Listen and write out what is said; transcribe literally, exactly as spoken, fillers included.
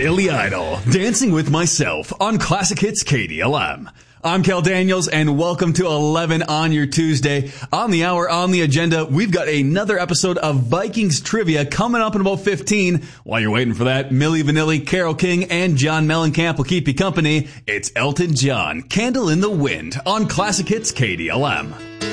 Billy Idol, Dancing with Myself on Classic Hits K D L M. I'm Cal Daniels, and welcome to eleven on your Tuesday. On the hour, on the agenda, we've got another episode of Vikings Trivia coming up in about fifteen. While you're waiting for that, Milli Vanilli, Carole King, and John Mellencamp will keep you company. It's Elton John, Candle in the Wind on Classic Hits K D L M.